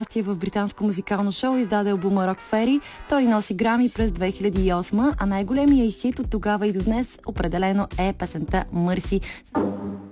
участие в британско музикално шоу, издаде албума Rock Ferry. Той носи грами през 2008, а най-големият хит от тогава и до днес определено е песента Мърси.